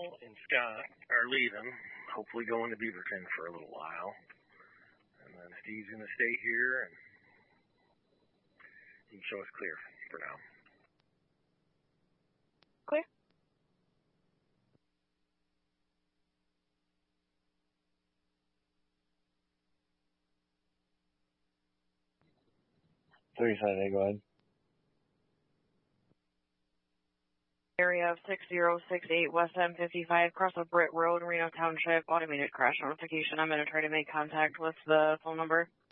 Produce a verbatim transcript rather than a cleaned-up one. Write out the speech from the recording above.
and Scott are leaving, hopefully going to Beaverton for a little while. And then Steve's going to stay here, and he can show us clear for now. Clear. thirty-five A, go ahead. Area of six zero six eight West M fifty-five, across the Britt Road, Reno Township, automated crash notification. I'm going to try to make contact with the phone number.